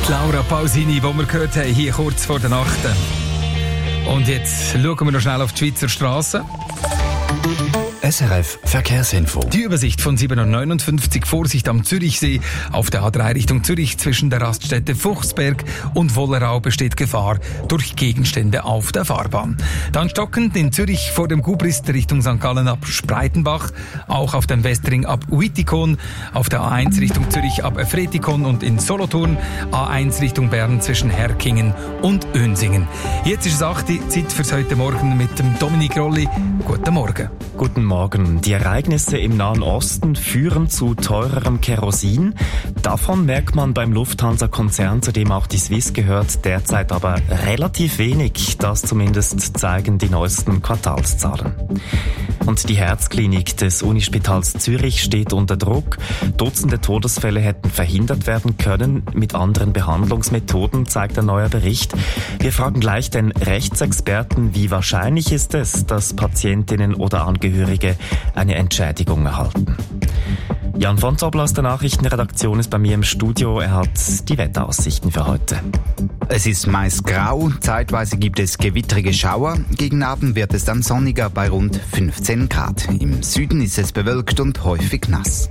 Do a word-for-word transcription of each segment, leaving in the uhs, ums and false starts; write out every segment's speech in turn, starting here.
Die Laura Pausini, die wir gehört haben, hier kurz vor der Nacht. Und jetzt schauen wir noch schnell auf die Schweizer Strassen. S R F Verkehrsinfo. Die Übersicht von sieben Uhr neunundfünfzig, Vorsicht am Zürichsee. Auf der A drei Richtung Zürich zwischen der Raststätte Fuchsberg und Wollerau besteht Gefahr durch Gegenstände auf der Fahrbahn. Dann stockend in Zürich vor dem Gubrist Richtung Sankt Gallen ab Spreitenbach. Auch auf dem Westring ab Uitikon. Auf der A eins Richtung Zürich ab Fretikon und in Solothurn. A eins Richtung Bern zwischen Herkingen und Önsingen. Jetzt ist es acht Uhr, Zeit fürs heute Morgen mit dem Dominik Rolli. Guten Morgen. Guten Morgen. Die Ereignisse im Nahen Osten führen zu teurerem Kerosin. Davon merkt man beim Lufthansa-Konzern, zu dem auch die Swiss gehört, derzeit aber relativ wenig. Das zumindest zeigen die neuesten Quartalszahlen. Und die Herzklinik des Unispitals Zürich steht unter Druck. Dutzende Todesfälle hätten verhindert werden können mit anderen Behandlungsmethoden, zeigt ein neuer Bericht. Wir fragen gleich den Rechtsexperten, wie wahrscheinlich ist es, dass Patientinnen oder Angehörige eine Entschädigung erhalten. Jan von Zobbel aus der Nachrichtenredaktion ist bei mir im Studio. Er hat die Wetteraussichten für heute. Es ist meist grau, zeitweise gibt es gewittrige Schauer. Gegen Abend wird es dann sonniger bei rund fünfzehn Grad. Im Süden ist es bewölkt und häufig nass.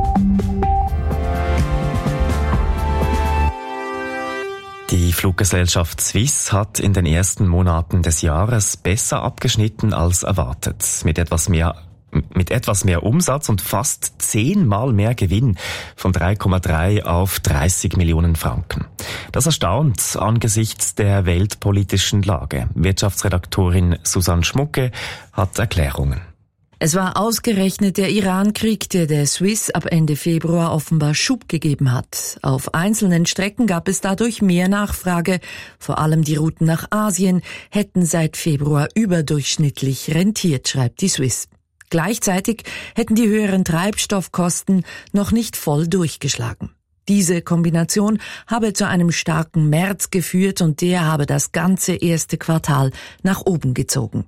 Die Fluggesellschaft Swiss hat in den ersten Monaten des Jahres besser abgeschnitten als erwartet. Mit etwas mehr mit etwas mehr Umsatz und fast zehnmal mehr Gewinn von drei Komma drei auf dreißig Millionen Franken. Das erstaunt angesichts der weltpolitischen Lage. Wirtschaftsredaktorin Susanne Schmucke hat Erklärungen. Es war ausgerechnet der Iran-Krieg, der der Swiss ab Ende Februar offenbar Schub gegeben hat. Auf einzelnen Strecken gab es dadurch mehr Nachfrage. Vor allem die Routen nach Asien hätten seit Februar überdurchschnittlich rentiert, schreibt die Swiss. Gleichzeitig hätten die höheren Treibstoffkosten noch nicht voll durchgeschlagen. Diese Kombination habe zu einem starken März geführt und der habe das ganze erste Quartal nach oben gezogen.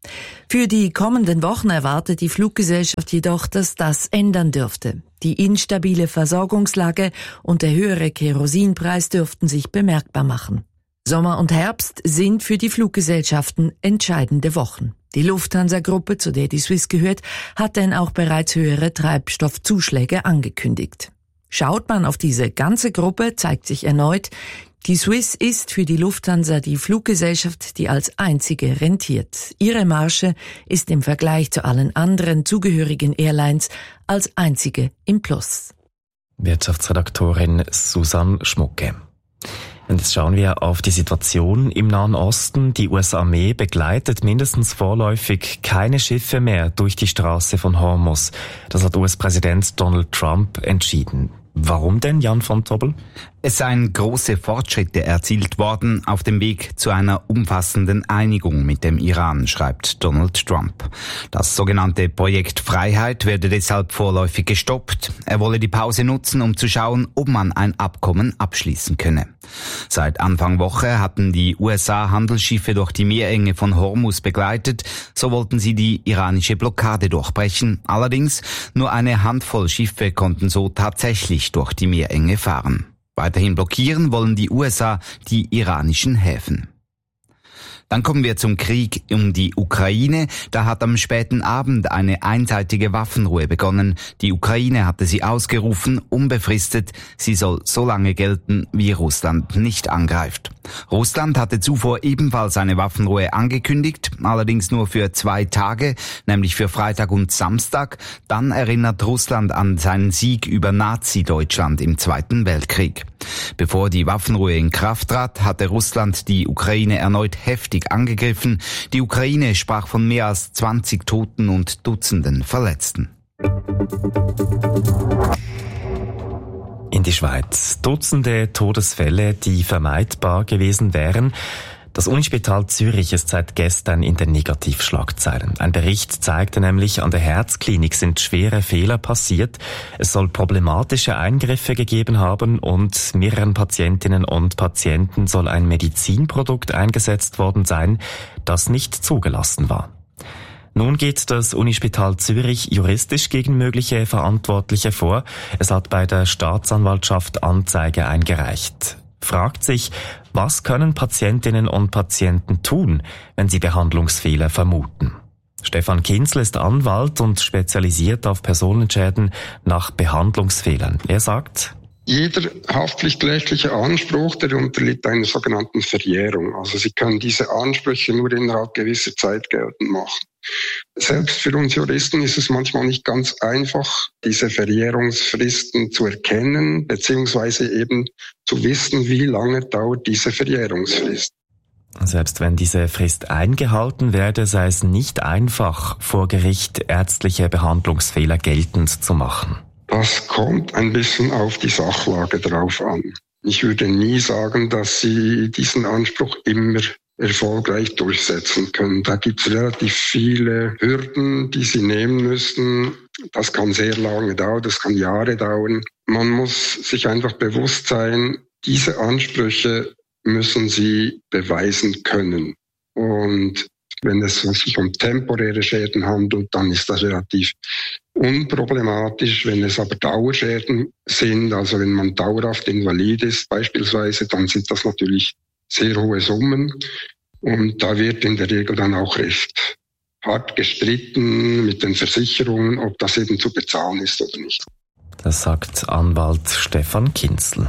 Für die kommenden Wochen erwartet die Fluggesellschaft jedoch, dass das ändern dürfte. Die instabile Versorgungslage und der höhere Kerosinpreis dürften sich bemerkbar machen. Sommer und Herbst sind für die Fluggesellschaften entscheidende Wochen. Die Lufthansa-Gruppe, zu der die Swiss gehört, hat denn auch bereits höhere Treibstoffzuschläge angekündigt. Schaut man auf diese ganze Gruppe, zeigt sich erneut, die Swiss ist für die Lufthansa die Fluggesellschaft, die als einzige rentiert. Ihre Marge ist im Vergleich zu allen anderen zugehörigen Airlines als einzige im Plus. Wirtschaftsredaktorin Susanne Schmucke. Und jetzt schauen wir auf die Situation im Nahen Osten. Die U S-Armee begleitet mindestens vorläufig keine Schiffe mehr durch die Straße von Hormuz. Das hat U S-Präsident Donald Trump entschieden. Warum denn, Jan von Zobbel? Es seien große Fortschritte erzielt worden auf dem Weg zu einer umfassenden Einigung mit dem Iran, schreibt Donald Trump. Das sogenannte Projekt Freiheit werde deshalb vorläufig gestoppt. Er wolle die Pause nutzen, um zu schauen, ob man ein Abkommen abschließen könne. Seit Anfang Woche hatten die U S A Handelsschiffe durch die Meerenge von Hormuz begleitet. So wollten sie die iranische Blockade durchbrechen. Allerdings nur eine Handvoll Schiffe konnten so tatsächlich durch die Meerenge fahren. Weiterhin blockieren wollen die U S A die iranischen Häfen. Dann kommen wir zum Krieg um die Ukraine. Da hat am späten Abend eine einseitige Waffenruhe begonnen. Die Ukraine hatte sie ausgerufen, unbefristet. Sie soll so lange gelten, wie Russland nicht angreift. Russland hatte zuvor ebenfalls eine Waffenruhe angekündigt, allerdings nur für zwei Tage, nämlich für Freitag und Samstag. Dann erinnert Russland an seinen Sieg über Nazi-Deutschland im Zweiten Weltkrieg. Bevor die Waffenruhe in Kraft trat, hatte Russland die Ukraine erneut heftig angegriffen. Die Ukraine sprach von mehr als zwanzig Toten und Dutzenden Verletzten. In die Schweiz. Dutzende Todesfälle, die vermeidbar gewesen wären. Das Unispital Zürich ist seit gestern in den Negativschlagzeilen. Ein Bericht zeigte nämlich, an der Herzklinik sind schwere Fehler passiert. Es soll problematische Eingriffe gegeben haben und mehreren Patientinnen und Patienten soll ein Medizinprodukt eingesetzt worden sein, das nicht zugelassen war. Nun geht das Unispital Zürich juristisch gegen mögliche Verantwortliche vor. Es hat bei der Staatsanwaltschaft Anzeige eingereicht. fragt sich, was können Patientinnen und Patienten tun, wenn sie Behandlungsfehler vermuten? Stefan Kinzel ist Anwalt und spezialisiert auf Personenschäden nach Behandlungsfehlern. Er sagt: Jeder haftpflichtrechtliche Anspruch, der unterliegt einer sogenannten Verjährung. Also Sie können diese Ansprüche nur innerhalb gewisser Zeit geltend machen. Selbst für uns Juristen ist es manchmal nicht ganz einfach, diese Verjährungsfristen zu erkennen, beziehungsweise eben zu wissen, wie lange dauert diese Verjährungsfrist. Selbst wenn diese Frist eingehalten werde, sei es nicht einfach, vor Gericht ärztliche Behandlungsfehler geltend zu machen. Das kommt ein bisschen auf die Sachlage drauf an. Ich würde nie sagen, dass Sie diesen Anspruch immer erfolgreich durchsetzen können. Da gibt es relativ viele Hürden, die Sie nehmen müssen. Das kann sehr lange dauern, das kann Jahre dauern. Man muss sich einfach bewusst sein, diese Ansprüche müssen Sie beweisen können. Und wenn es sich um temporäre Schäden handelt, dann ist das relativ unproblematisch. Wenn es aber Dauerschäden sind, also wenn man dauerhaft invalid ist beispielsweise, dann sind das natürlich sehr hohe Summen. Und da wird in der Regel dann auch recht hart gestritten mit den Versicherungen, ob das eben zu bezahlen ist oder nicht. Das sagt Anwalt Stefan Kinzel.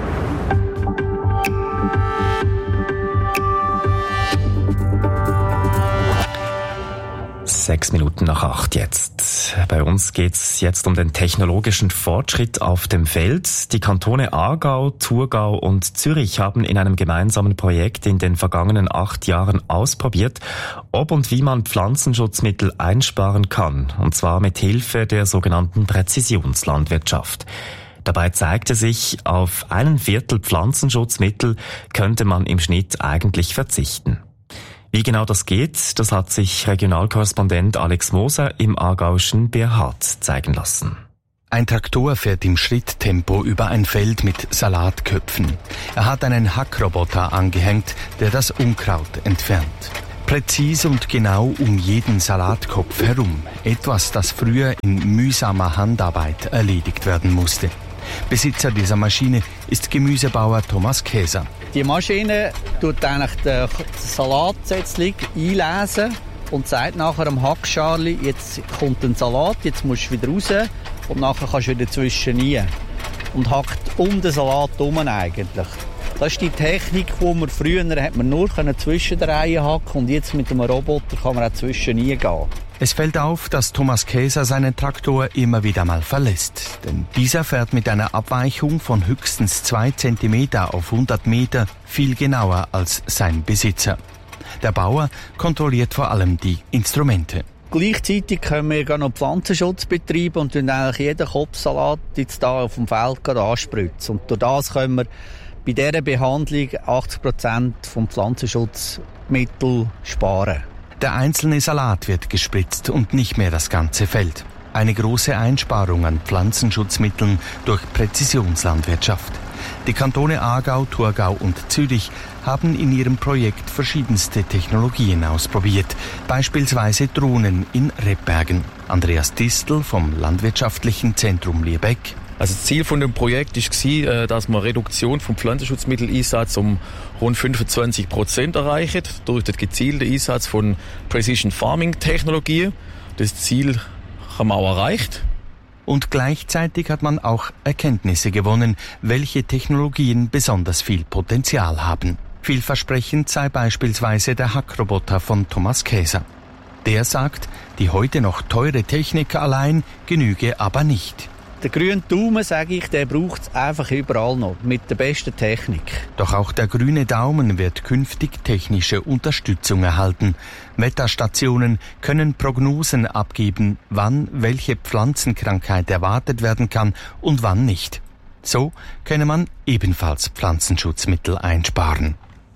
Sechs Minuten nach acht jetzt. Bei uns geht's jetzt um den technologischen Fortschritt auf dem Feld. Die Kantone Aargau, Thurgau und Zürich haben in einem gemeinsamen Projekt in den vergangenen acht Jahren ausprobiert, ob und wie man Pflanzenschutzmittel einsparen kann, und zwar mit Hilfe der sogenannten Präzisionslandwirtschaft. Dabei zeigte sich, auf einen Viertel Pflanzenschutzmittel könnte man im Schnitt eigentlich verzichten. Wie genau das geht, das hat sich Regionalkorrespondent Alex Moser im aargauischen Berhard zeigen lassen. Ein Traktor fährt im Schritttempo über ein Feld mit Salatköpfen. Er hat einen Hackroboter angehängt, der das Unkraut entfernt. Präzise und genau um jeden Salatkopf herum. Etwas, das früher in mühsamer Handarbeit erledigt werden musste. Besitzer dieser Maschine ist Gemüsebauer Thomas Käser. Die Maschine tut eigentlich den Salatsätzling einlesen und sagt nachher am Hackscharli, jetzt kommt ein Salat, jetzt musst du wieder raus und nachher kannst du wieder zwischen rein. Und hackt um den Salat herum eigentlich. Das ist die Technik, die man früher hat man nur zwischen den Reihen hacken und jetzt mit einem Roboter kann man auch zwischen rein gehen. Es fällt auf, dass Thomas Käser seinen Traktor immer wieder mal verlässt. Denn dieser fährt mit einer Abweichung von höchstens zwei Zentimeter auf hundert Meter viel genauer als sein Besitzer. Der Bauer kontrolliert vor allem die Instrumente. Gleichzeitig können wir noch Pflanzenschutz betreiben und eigentlich jeden Kopfsalat jetzt da auf dem Feld anspritzen. Und durch das können wir bei dieser Behandlung achtzig Prozent vom Pflanzenschutzmittel sparen. Der einzelne Salat wird gespritzt und nicht mehr das ganze Feld. Eine große Einsparung an Pflanzenschutzmitteln durch Präzisionslandwirtschaft. Die Kantone Aargau, Thurgau und Zürich haben in ihrem Projekt verschiedenste Technologien ausprobiert, beispielsweise Drohnen in Rebbergen. Andreas Distel vom Landwirtschaftlichen Zentrum Liebeck. Also das Ziel von dem Projekt war, dass man Reduktion vom Pflanzenschutzmitteleinsatz um rund fünfundzwanzig Prozent erreichen durch den gezielten Einsatz von Precision Farming Technologien. Das Ziel haben wir auch erreicht. Und gleichzeitig hat man auch Erkenntnisse gewonnen, welche Technologien besonders viel Potenzial haben. Vielversprechend sei beispielsweise der Hackroboter von Thomas Käser. Der sagt, die heute noch teure Technik allein genüge aber nicht. Der grüne Daumen, sage ich, der braucht es einfach überall noch, mit der besten Technik. Doch auch der grüne Daumen wird künftig technische Unterstützung erhalten. Wetterstationen können Prognosen abgeben, wann welche Pflanzenkrankheit erwartet werden kann und wann nicht. So könne man ebenfalls Pflanzenschutzmittel einsparen.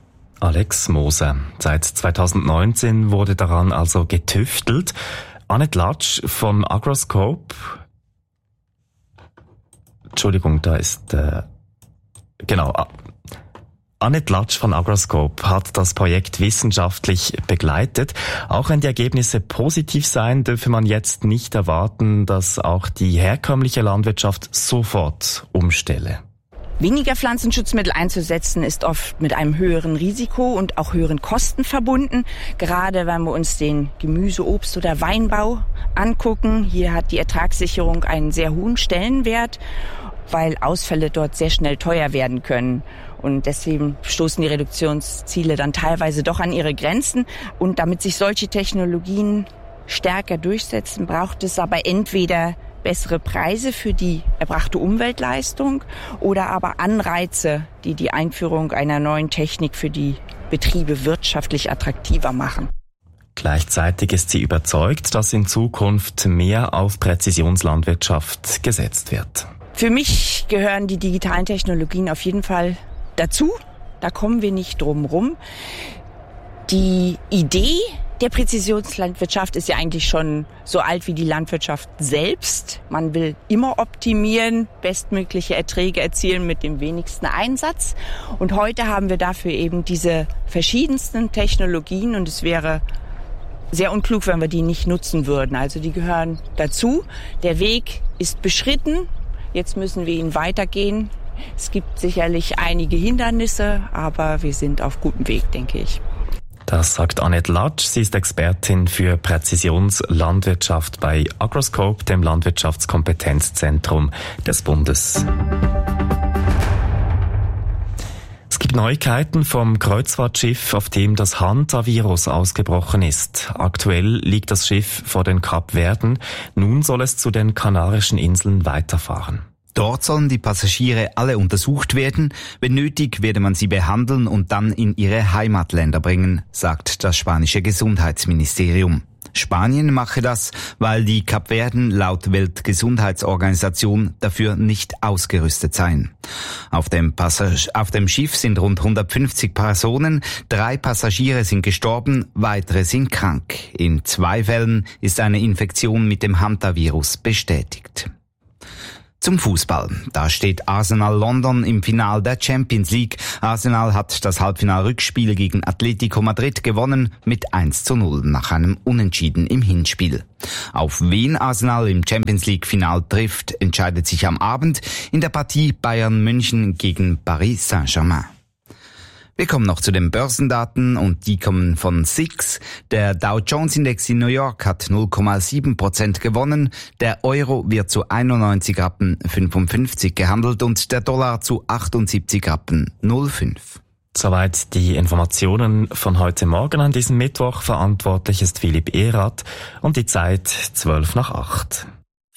Alex Moser. Seit zweitausendneunzehn wurde daran also getüftelt. Annette Latsch von Agroscope. Entschuldigung, da ist, äh, genau, Annette Latsch von Agroscope hat das Projekt wissenschaftlich begleitet. Auch wenn die Ergebnisse positiv seien, dürfe man jetzt nicht erwarten, dass auch die herkömmliche Landwirtschaft sofort umstelle. Weniger Pflanzenschutzmittel einzusetzen ist oft mit einem höheren Risiko und auch höheren Kosten verbunden. Gerade wenn wir uns den Gemüse-, Obst- oder Weinbau angucken. Hier hat die Ertragssicherung einen sehr hohen Stellenwert, weil Ausfälle dort sehr schnell teuer werden können. Und deswegen stoßen die Reduktionsziele dann teilweise doch an ihre Grenzen. Und damit sich solche Technologien stärker durchsetzen, braucht es aber entweder bessere Preise für die erbrachte Umweltleistung oder aber Anreize, die die Einführung einer neuen Technik für die Betriebe wirtschaftlich attraktiver machen. Gleichzeitig ist sie überzeugt, dass in Zukunft mehr auf Präzisionslandwirtschaft gesetzt wird. Für mich gehören die digitalen Technologien auf jeden Fall dazu. Da kommen wir nicht drum rum. Die Idee der Präzisionslandwirtschaft ist ja eigentlich schon so alt wie die Landwirtschaft selbst. Man will immer optimieren, bestmögliche Erträge erzielen mit dem wenigsten Einsatz. Und heute haben wir dafür eben diese verschiedensten Technologien und es wäre sehr unklug, wenn wir die nicht nutzen würden. Also die gehören dazu. Der Weg ist beschritten. Jetzt müssen wir ihn weitergehen. Es gibt sicherlich einige Hindernisse, aber wir sind auf gutem Weg, denke ich. Das sagt Annette Latsch. Sie ist Expertin für Präzisionslandwirtschaft bei Agroscope, dem Landwirtschaftskompetenzzentrum des Bundes. Es gibt Neuigkeiten vom Kreuzfahrtschiff, auf dem das Hantavirus ausgebrochen ist. Aktuell liegt das Schiff vor den Kapverden. Nun soll es zu den Kanarischen Inseln weiterfahren. Dort sollen die Passagiere alle untersucht werden. Wenn nötig, werde man sie behandeln und dann in ihre Heimatländer bringen, sagt das spanische Gesundheitsministerium. Spanien mache das, weil die Kapverden laut Weltgesundheitsorganisation dafür nicht ausgerüstet seien. Auf dem, Passag- auf dem Schiff sind rund hundertfünfzig Personen, drei Passagiere sind gestorben, weitere sind krank. In zwei Fällen ist eine Infektion mit dem Hantavirus bestätigt. Zum Fußball. Da steht Arsenal London im Finale der Champions League. Arsenal hat das Halbfinal-Rückspiel gegen Atletico Madrid gewonnen mit eins zu null nach einem Unentschieden im Hinspiel. Auf wen Arsenal im Champions League-Final trifft, entscheidet sich am Abend in der Partie Bayern München gegen Paris Saint-Germain. Wir kommen noch zu den Börsendaten und die kommen von S I X. Der Dow Jones Index in New York hat null Komma sieben Prozent gewonnen, der Euro wird zu einundneunzig Rappen fünfundfünfzig gehandelt und der Dollar zu achtundsiebzig Rappen null Komma fünf. Soweit die Informationen von heute Morgen an diesem Mittwoch. Verantwortlich ist Philipp Erath und die Zeit zwölf nach acht.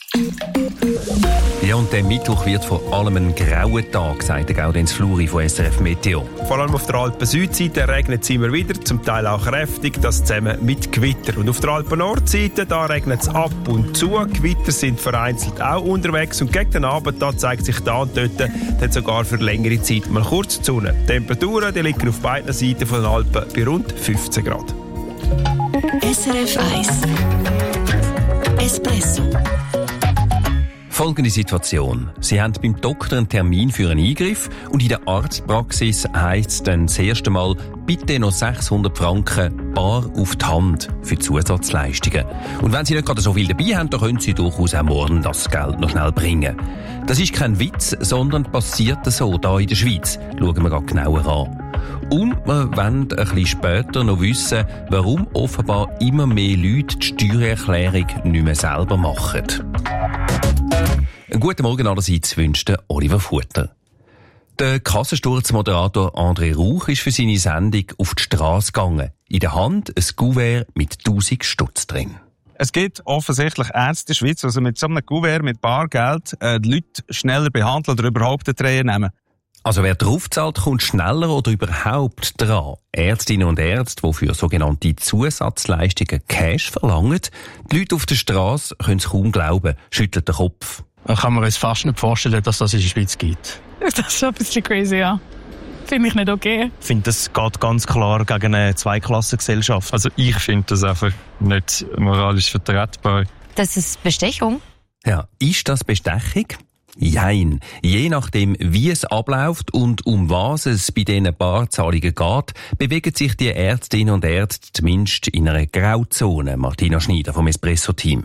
Ja, und der Mittwoch wird vor allem ein grauer Tag, sagt der Gaudenz Fluri von S R F Meteo. Vor allem auf der Alpen-Südseite regnet es immer wieder, zum Teil auch kräftig, das zusammen mit Gewitter. Und auf der Alpen-Nordseite, da regnet es ab und zu. Gewitter sind vereinzelt auch unterwegs und gegen den Abend da zeigt sich da und dort dann sogar für längere Zeit mal kurz die Sonne. Die Temperaturen die liegen auf beiden Seiten von den Alpen bei rund fünfzehn Grad. S R F eins Espresso. Folgende Situation. Sie haben beim Doktor einen Termin für einen Eingriff und in der Arztpraxis heisst es dann das erste Mal, bitte noch sechshundert Franken bar auf die Hand für Zusatzleistungen. Und wenn Sie nicht gerade so viel dabei haben, dann können Sie durchaus auch morgen das Geld noch schnell bringen. Das ist kein Witz, sondern passiert so hier in der Schweiz. Schauen wir gerade genauer an. Und wir wollen ein bisschen später noch wissen, warum offenbar immer mehr Leute die Steuererklärung nicht mehr selber machen. Einen guten Morgen allerseits wünscht Oliver Futter. Der Kassensturzmoderator André Rauch ist für seine Sendung auf die Strasse gegangen. In der Hand ein Kuvert mit tausend Stutz drin. Es gibt offensichtlich Ärzte in der Schweiz, die also mit so einem Kuvert mit Bargeld äh, die Leute schneller behandeln oder überhaupt eine Dreher nehmen. Also wer draufzahlt, kommt schneller oder überhaupt dran. Ärztinnen und Ärzte, die für sogenannte Zusatzleistungen Cash verlangen. Die Leute auf der Strasse können es kaum glauben, schütteln den Kopf. Da kann man uns fast nicht vorstellen, dass das in der Schweiz gibt. Das ist schon ein bisschen crazy, ja. Finde ich nicht okay. Ich finde, das geht ganz klar gegen eine Zweiklassengesellschaft. Also ich finde das einfach nicht moralisch vertretbar. Das ist Bestechung. Ja, ist das Bestechung? Jein. Je nachdem, wie es abläuft und um was es bei diesen Barzahlungen geht, bewegen sich die Ärztinnen und Ärzte zumindest in einer Grauzone. Martina Schneider vom Espresso-Team.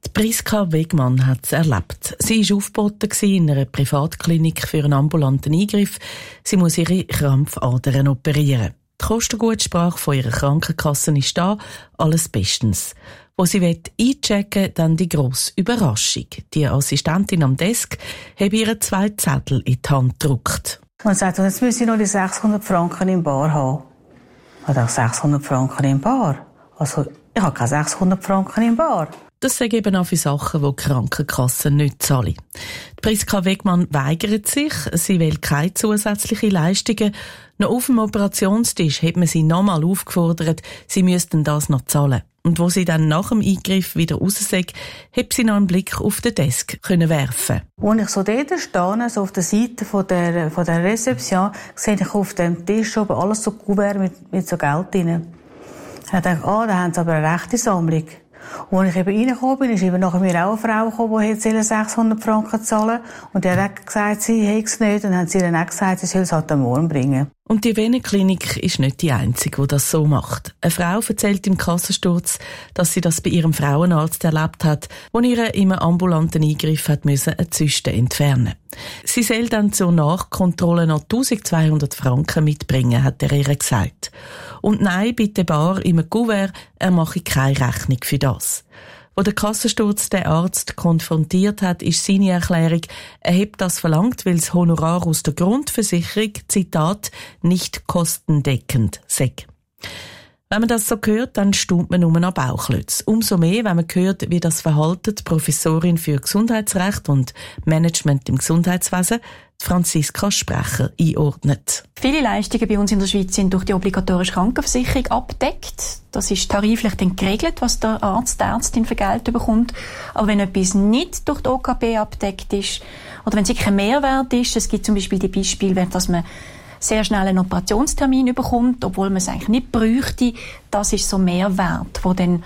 Priska Wegmann hat es erlebt. Sie war aufgeboten in einer Privatklinik für einen ambulanten Eingriff. Sie muss ihre Krampfadern operieren. Die Kostengutsprache von ihrer Krankenkasse ist da, alles bestens. Wo sie einchecken will, dann die grosse Überraschung. Die Assistentin am Desk hat ihr zwei Zettel in die Hand gedruckt. Und sagt, jetzt müssen ich noch die sechshundert Franken im Bar haben. Ich habe sechshundert Franken im Bar. Also, ich habe keine sechshundert Franken im Bar. Das sind eben auch für Sachen, die die Krankenkassen nicht zahlen. Die Priska Wegmann weigert sich. Sie will keine zusätzlichen Leistungen. Noch auf dem Operationstisch hat man sie nochmal aufgefordert, sie müssten das noch zahlen. Und wo sie dann nach dem Eingriff wieder raus ist, hat sie noch einen Blick auf den Desk können werfen. Als ich so dort stehe, so auf der Seite von der, von der Rezeption, sehe ich auf dem Tisch oben alles so Kuvert mit, mit so Geld drin. Ich dachte, ah, da haben sie aber eine rechte Sammlung. Und als ich eben reingekommen bin, ist eben nachher mir auch eine Frau gekommen, die jetzt sechshundert Franken zahlen. Und die hat gesagt, sie hätte es nicht. Und dann haben sie dann auch gesagt, sie soll es halt am Morgen bringen. Und die Venenklinik ist nicht die einzige, die das so macht. Eine Frau erzählt im Kassensturz, dass sie das bei ihrem Frauenarzt erlebt hat, wo ihr im ambulanten Eingriff hat müssen eine Zyste entfernen. Sie soll dann zur Nachkontrolle noch eintausendzweihundert Franken mitbringen, hat er ihr gesagt. Und nein, bitte bar im Kuvert, er mache keine Rechnung für das. Wo der Kassensturz den Arzt konfrontiert hat, ist seine Erklärung, er hat das verlangt, weil das Honorar aus der Grundversicherung, Zitat, nicht kostendeckend sei. Wenn man das so hört, dann staunt man nur noch Bauchklötze. Umso mehr, wenn man hört, wie das Verhalten die Professorin für Gesundheitsrecht und Management im Gesundheitswesen, Franziska Sprecher, einordnet. Viele Leistungen bei uns in der Schweiz sind durch die obligatorische Krankenversicherung abgedeckt. Das ist tariflich dann geregelt, was der Arzt, die Ärztin für Geld bekommt. Aber wenn etwas nicht durch die O K B abgedeckt ist, oder wenn es kein Mehrwert ist, es gibt zum Beispiel die Beispiele, dass man sehr schnell einen Operationstermin bekommt, obwohl man es eigentlich nicht bräuchte, das ist so ein Mehrwert, der dann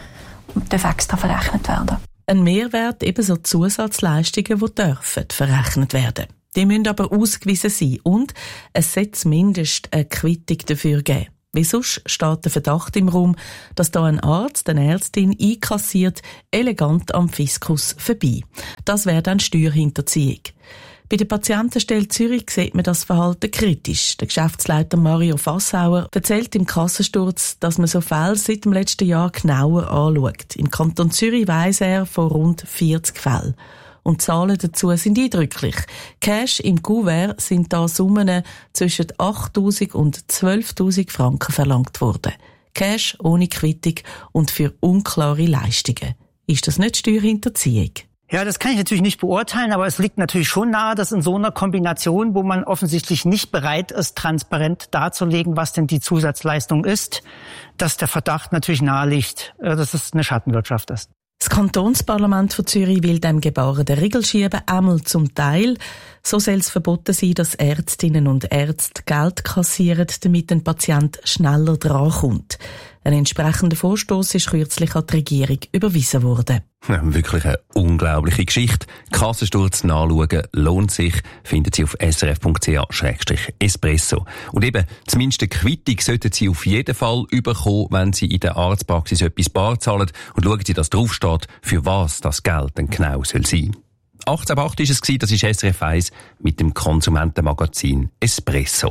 extra verrechnet werden. Ein Mehrwert, ebenso Zusatzleistungen, die dürfen verrechnet werden. Die müssen aber ausgewiesen sein und es sollte zumindest eine Quittung dafür geben. Wie sonst steht der Verdacht im Raum, dass da ein Arzt, eine Ärztin einkassiert, elegant am Fiskus vorbei. Das wäre dann Steuerhinterziehung. Bei der Patientenstelle Zürich sieht man das Verhalten kritisch. Der Geschäftsleiter Mario Fassauer erzählt im Kassensturz, dass man so Fälle seit dem letzten Jahr genauer anschaut. Im Kanton Zürich weiss er von rund vierzig Fällen. Und die Zahlen dazu sind eindrücklich. Cash im Kuvert sind da Summen zwischen achttausend und zwölftausend Franken verlangt worden. Cash ohne Quittung und für unklare Leistungen. Ist das nicht Steuerhinterziehung? Ja, das kann ich natürlich nicht beurteilen, aber es liegt natürlich schon nahe, dass in so einer Kombination, wo man offensichtlich nicht bereit ist, transparent darzulegen, was denn die Zusatzleistung ist, dass der Verdacht natürlich nahe liegt, dass es eine Schattenwirtschaft ist. Das Kantonsparlament von Zürich will dem Gebaren den Riegel schieben, einmal zum Teil. So soll es verboten sein, dass Ärztinnen und Ärzte Geld kassieren, damit ein Patient schneller drankommt. Ein entsprechender Vorstoß ist kürzlich an die Regierung überwiesen worden. Ja, wirklich eine unglaubliche Geschichte. Kassensturz nachschauen lohnt sich, findet Sie auf s r f punkt c h slash espresso. Und eben, zumindest eine Quittung sollten Sie auf jeden Fall bekommen, wenn Sie in der Arztpraxis etwas bar zahlen. Und schauen Sie, dass draufsteht, für was das Geld denn genau soll sein. achtzehn Uhr acht war es, das ist S R F eins mit dem Konsumentenmagazin Espresso.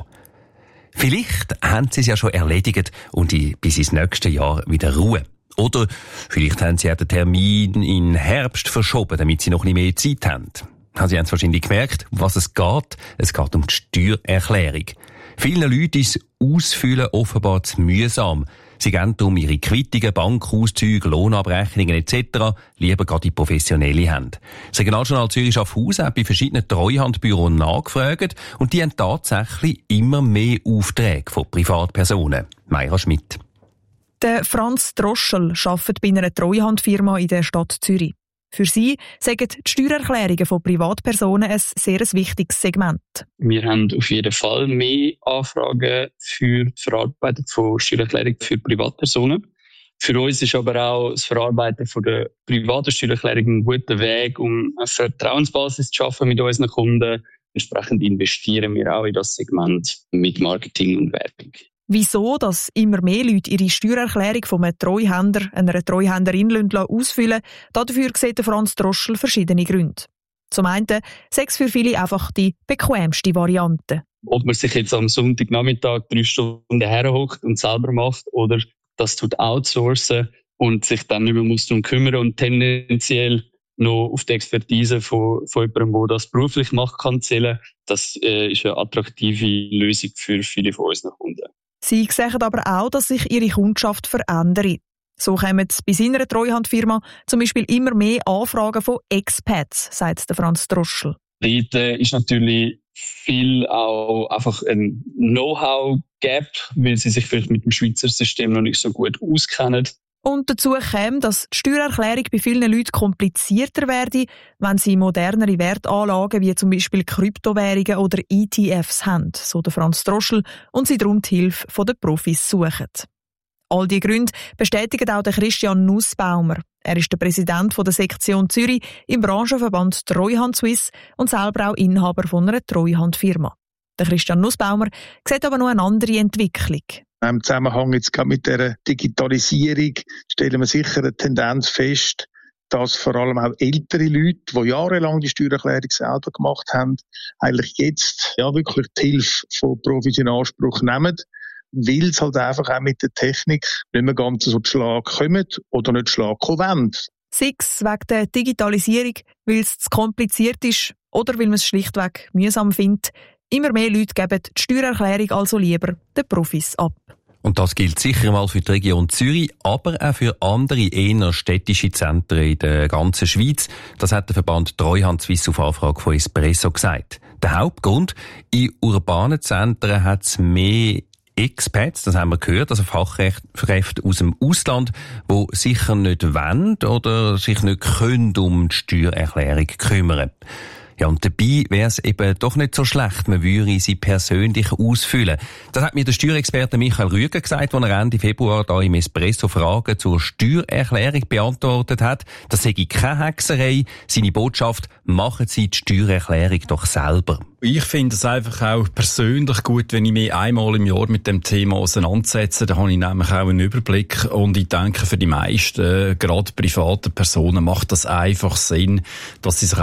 Vielleicht haben Sie es ja schon erledigt und bis ins nächste Jahr wieder Ruhe. Oder vielleicht haben Sie ja den Termin in Herbst verschoben, damit Sie noch ein bisschen mehr Zeit haben. Sie haben es wahrscheinlich gemerkt, um was es geht. Es geht um die Steuererklärung. Vielen Leuten ist das Ausfüllen offenbar zu mühsam. Sie geben darum ihre Quittungen, Bankauszüge, Lohnabrechnungen et cetera lieber gerade in professionelle Hände. Das Regionaljournal Zürich Schaffhausen hat bei verschiedenen Treuhandbüros nachgefragt und die haben tatsächlich immer mehr Aufträge von Privatpersonen. Mayra Schmidt. Der Franz Droschel arbeitet bei einer Treuhandfirma in der Stadt Zürich. Für sie sagen die Steuererklärungen von Privatpersonen ein sehr wichtiges Segment. Wir haben auf jeden Fall mehr Anfragen für die Verarbeitung von Steuererklärungen für Privatpersonen. Für uns ist aber auch das Verarbeiten von der privaten Steuererklärung ein guter Weg, um eine Vertrauensbasis zu schaffen mit unseren Kunden. Entsprechend investieren wir auch in das Segment mit Marketing und Werbung. Wieso, dass immer mehr Leute ihre Steuererklärung von einem Treuhänder, einer Treuhänderin ausfüllen lassen, dafür sieht Franz Droschl verschiedene Gründe. Zum einen sei es für viele einfach die bequemste Variante. Ob man sich jetzt am Sonntagnachmittag drei Stunden herhockt und selber macht oder das tut outsourcen und sich dann nicht mehr muss darum kümmern und tendenziell noch auf die Expertise von, von jemandem, der das beruflich macht, kann zählen. Das äh, ist eine attraktive Lösung für viele von unseren Kunden. Sie sagen aber auch, dass sich ihre Kundschaft verändert. So kommen bei seiner Treuhandfirma zum Beispiel immer mehr Anfragen von Expats, sagt der Franz Droschl. Dort ist natürlich viel auch einfach ein Know-how-Gap, weil sie sich vielleicht mit dem Schweizer System noch nicht so gut auskennen. Und dazu käme, dass die Steuererklärung bei vielen Leuten komplizierter werde, wenn sie modernere Wertanlagen wie zum Beispiel Kryptowährungen oder E T Fs haben, so der Franz Droschl, und sie darum die Hilfe der Profis suchen. All diese Gründe bestätigt auch der Christian Nussbaumer. Er ist der Präsident der Sektion Zürich im Branchenverband Treuhand Suisse und selber auch Inhaber von einer Treuhandfirma. Der Christian Nussbaumer sieht aber noch eine andere Entwicklung. Im Zusammenhang jetzt gerade mit der Digitalisierung stellen wir sicher eine Tendenz fest, dass vor allem auch ältere Leute, die jahrelang die Steuererklärung selber gemacht haben, eigentlich jetzt ja wirklich die Hilfe von Profis in Anspruch nehmen, weil es halt einfach auch mit der Technik nicht mehr ganz so zu Schlag kommt oder nicht Schlag kommen wollen. Sei es wegen der Digitalisierung, weil es zu kompliziert ist oder weil man es schlichtweg mühsam findet. Immer mehr Leute geben die Steuererklärung also lieber den Profis ab. Und das gilt sicher mal für die Region Zürich, aber auch für andere eher städtische Zentren in der ganzen Schweiz. Das hat der Verband Treuhand Suisse auf Anfrage von Espresso gesagt. Der Hauptgrund, in urbanen Zentren hat es mehr Expats, das haben wir gehört, also Fachkräfte aus dem Ausland, die sicher nicht wollen oder sich nicht können um die Steuererklärung kümmern. Ja, und dabei wäre es eben doch nicht so schlecht, man würde sie persönlich ausfüllen. Das hat mir der Steuerexperte Michael Rüger gesagt, als er Ende Februar da im Espresso Fragen zur Steuererklärung beantwortet hat. Das sei keine Hexerei. Seine Botschaft: machen Sie die Steuererklärung doch selber. Ich finde es einfach auch persönlich gut, wenn ich mich einmal im Jahr mit dem Thema auseinandersetze. Da habe ich nämlich auch einen Überblick. Und ich denke, für die meisten, gerade private Personen, macht das einfach Sinn, dass sie sich